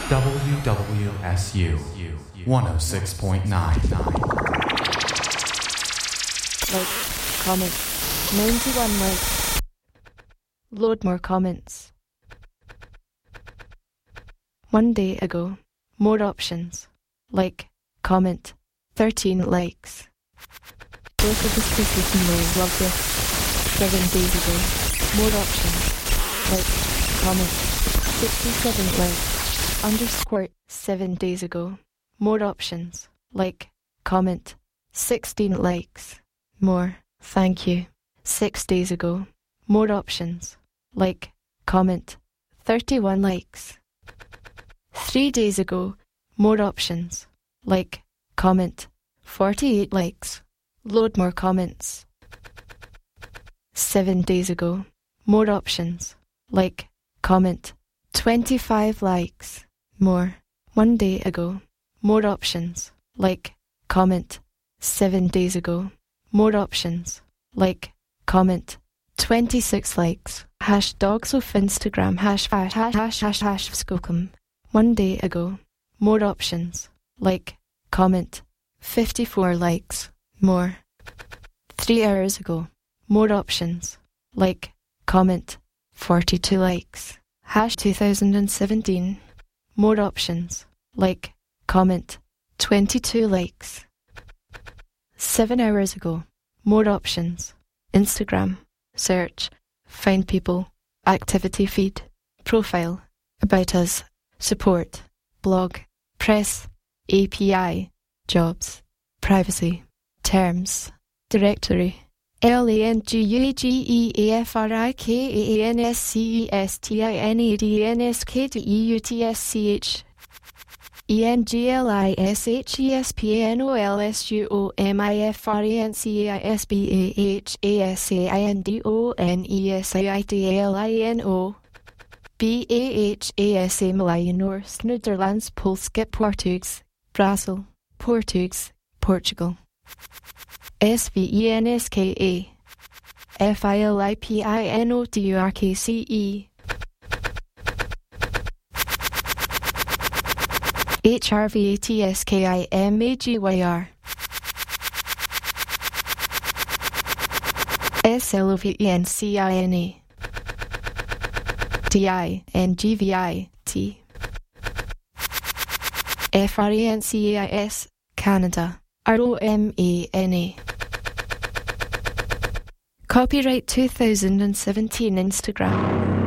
WWSU 106.9. Like, comment, 91 likes. Load more comments. 1 day ago, more options. Like, comment, 13 likes. Both of the species in Low love this. 7 days ago, more options. Like, comment, 67 likes. Underscore 7 days ago, more options. Like, comment, 16 likes. More, thank you. 6 days ago, more options. Like, comment, 31 likes. 3 days ago, more options. Like, comment, 48 likes. Load more comments. 7 days ago, more options. Like, comment, 25 likes. More. 1 day ago, more options. Like, comment, 7 days ago, more options. Like, comment, 26 likes. Hash dogs of Instagram. Hash Skokum. 1 day ago, more options. Like, comment, 54 likes. More. 3 hours ago, more options. Like, comment, 42 likes. Hash 2017. More options. Like, comment, 22 likes. 7 hours ago, more options. Instagram. Search. Find people. Activity feed. Profile. About us. Support. Blog. Press. API. Jobs. Privacy. Terms. Directory. LANGUAGEAFRIKANSCESTINADNSKDEUTSCH ENGLISHESPNOLSUOMIFRENCIASBAHANDONESIDLINO BAHASA Malinors Nederlands Polske Portugues Brazil Portugues Portugal SVENSKA FILIPINODURKCE HRVATSKIMAGYR SLOVENCINA DINGVIT FRENCIS Canada ROMANA Copyright 2017 Instagram